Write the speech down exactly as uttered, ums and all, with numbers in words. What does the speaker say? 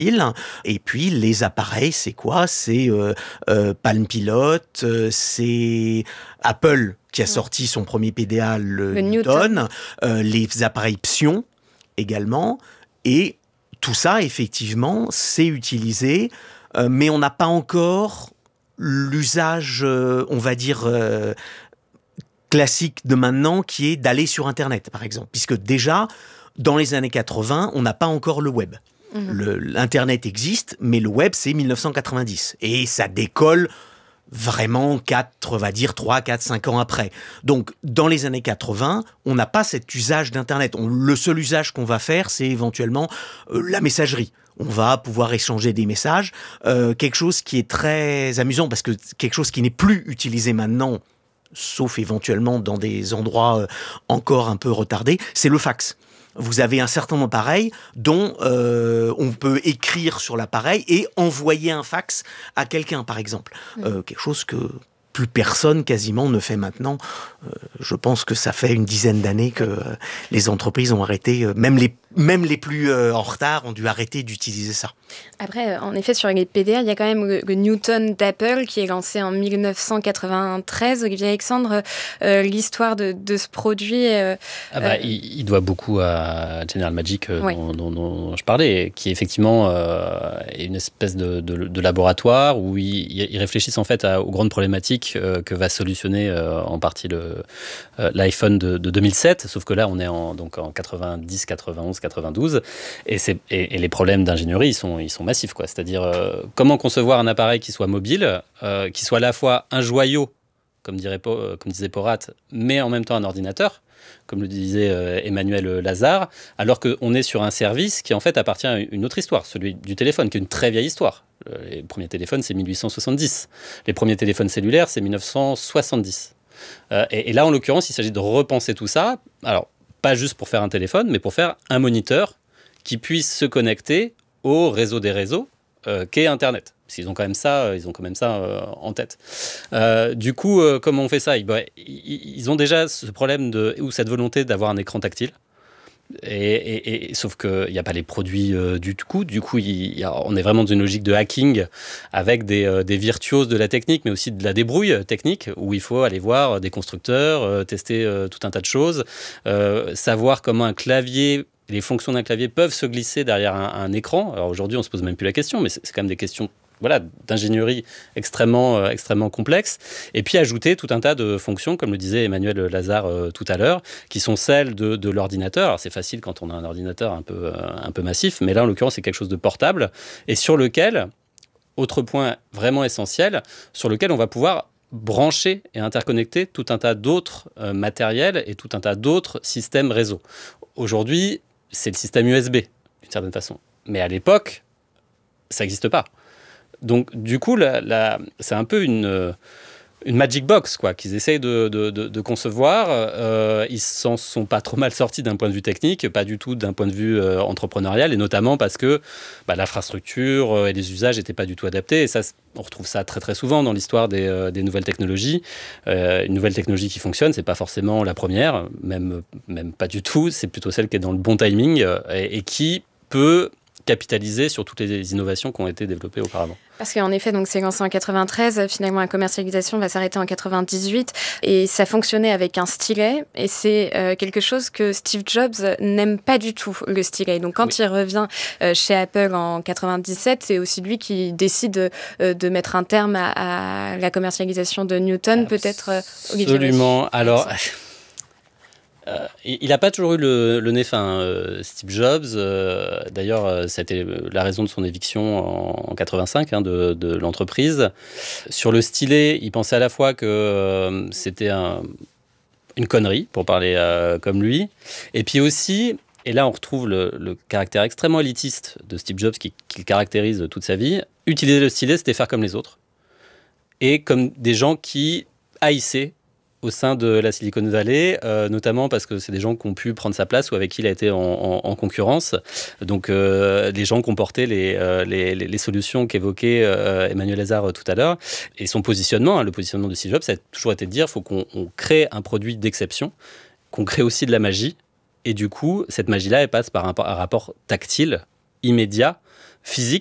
Et puis, les appareils, c'est quoi ? C'est euh, euh, Palm Pilot, euh, c'est Apple qui a sorti son premier P D A, le, le Newton, Newton. Euh, les appareils Psion également. Et tout ça, effectivement, c'est utilisé, euh, mais on n'a pas encore l'usage, euh, on va dire... Euh, classique de maintenant, qui est d'aller sur Internet, par exemple. Puisque déjà, dans les années quatre-vingts, on n'a pas encore le web. Mmh. Le, L'Internet existe, mais le web, c'est dix-neuf cent quatre-vingt-dix. Et ça décolle vraiment quatre, on va dire trois, quatre, cinq ans après. Donc, dans les années quatre-vingts, on n'a pas cet usage d'Internet. On, le seul usage qu'on va faire, c'est éventuellement euh, la messagerie. On va pouvoir échanger des messages. Euh, quelque chose qui est très amusant, parce que quelque chose qui n'est plus utilisé maintenant, sauf éventuellement dans des endroits encore un peu retardés, c'est le fax. Vous avez un certain nombre d'appareils dont euh, on peut écrire sur l'appareil et envoyer un fax à quelqu'un, par exemple. Mmh. Euh, quelque chose que plus personne quasiment ne fait maintenant. Euh, je pense que ça fait une dizaine d'années que euh, les entreprises ont arrêté, euh, même les même les plus euh, en retard ont dû arrêter d'utiliser ça. Après, en effet, sur les P D A, il y a quand même le, le Newton d'Apple qui est lancé en dix-neuf cent quatre-vingt-treize. Olivier Alexandre, euh, l'histoire de, de ce produit... Euh, ah bah, euh... il, il doit beaucoup à General Magic euh, oui. dont, dont, dont je parlais, qui effectivement euh, est une espèce de, de, de laboratoire où ils, ils réfléchissent en fait à, aux grandes problématiques euh, que va solutionner euh, en partie le, euh, l'iPhone de, de deux mille sept, sauf que là, on est en, donc en quatre-vingt-dix, quatre-vingt-onze, quatre-vingt-douze, et, c'est, et, et les problèmes d'ingénierie, ils sont, ils sont massifs, quoi. C'est-à-dire, euh, comment concevoir un appareil qui soit mobile, euh, qui soit à la fois un joyau, comme, dirait, euh, comme disait Porat, mais en même temps un ordinateur, comme le disait euh, Emmanuel Lazare, alors qu'on est sur un service qui, en fait, appartient à une autre histoire, celui du téléphone, qui est une très vieille histoire. Les premiers téléphones, c'est dix-huit cent soixante-dix. Les premiers téléphones cellulaires, c'est dix-neuf cent soixante-dix. Euh, et, et là, en l'occurrence, il s'agit de repenser tout ça. Alors, pas juste pour faire un téléphone, mais pour faire un moniteur qui puisse se connecter au réseau des réseaux, euh, qu'est Internet. Parce qu'ils ont quand même ça, euh, ils ont quand même ça euh, en tête. Euh, du coup, euh, comment on fait ça ? ils, bah, ils, ils ont déjà ce problème de, ou cette volonté d'avoir un écran tactile. Et, et, et, sauf qu'il n'y a pas les produits euh, du coup. Du coup, il y a, on est vraiment dans une logique de hacking avec des, euh, des virtuoses de la technique, mais aussi de la débrouille technique, où il faut aller voir des constructeurs, euh, tester euh, tout un tas de choses, euh, savoir comment un clavier, les fonctions d'un clavier peuvent se glisser derrière un, un écran. Alors aujourd'hui, on ne se pose même plus la question, mais c'est, c'est quand même des questions voilà, d'ingénierie extrêmement, euh, extrêmement complexe, et puis ajouter tout un tas de fonctions, comme le disait Emmanuel Lazare euh, tout à l'heure, qui sont celles de, de l'ordinateur. Alors c'est facile quand on a un ordinateur un peu, euh, un peu massif, mais là, en l'occurrence, c'est quelque chose de portable, et sur lequel, autre point vraiment essentiel, sur lequel on va pouvoir brancher et interconnecter tout un tas d'autres euh, matériels et tout un tas d'autres systèmes réseau. Aujourd'hui, c'est le système U S B, d'une certaine façon. Mais à l'époque, ça n'existe pas. Donc, du coup, la, la, c'est un peu une, une magic box quoi, qu'ils essayent de, de, de, de concevoir. Euh, ils s'en sont pas trop mal sortis d'un point de vue technique, pas du tout d'un point de vue euh, entrepreneurial, et notamment parce que bah, l'infrastructure euh, et les usages n'étaient pas du tout adaptés. Et ça, on retrouve ça très très souvent dans l'histoire des, euh, des nouvelles technologies. Euh, une nouvelle technologie qui fonctionne, c'est pas forcément la première, même, même pas du tout. C'est plutôt celle qui est dans le bon timing euh, et, et qui peut capitaliser sur toutes les innovations qui ont été développées auparavant. Parce qu'en effet, donc, c'est lancé en quatre-vingt-treize, finalement la commercialisation va s'arrêter en quatre-vingt-dix-huit, et ça fonctionnait avec un stylet, et c'est euh, quelque chose que Steve Jobs n'aime pas du tout, le stylet. Donc quand oui. il revient euh, chez Apple en quatre-vingt-dix-sept, c'est aussi lui qui décide euh, de mettre un terme à, à la commercialisation de Newton, peut-être euh, Olivier. Absolument. Alors... Euh, il n'a pas toujours eu le, le nez fin, euh, Steve Jobs. Euh, d'ailleurs, euh, ça a été la raison de son éviction en, en quatre-vingt-cinq hein, de, de l'entreprise. Sur le stylet, il pensait à la fois que euh, c'était un, une connerie, pour parler euh, comme lui. Et puis aussi, et là on retrouve le, le caractère extrêmement élitiste de Steve Jobs qui, qui le caractérise toute sa vie. Utiliser le stylet, c'était faire comme les autres. Et comme des gens qui haïssaient au sein de la Silicon Valley, euh, notamment parce que c'est des gens qui ont pu prendre sa place ou avec qui il a été en, en, en concurrence. Donc, euh, des gens qui ont porté les, euh, les, les solutions qu'évoquait euh, Emmanuel Lazare tout à l'heure. Et son positionnement, hein, le positionnement de Steve Jobs, ça a toujours été de dire qu'il faut qu'on on crée un produit d'exception, qu'on crée aussi de la magie. Et du coup, cette magie-là, elle passe par un, un rapport tactile, immédiat, physique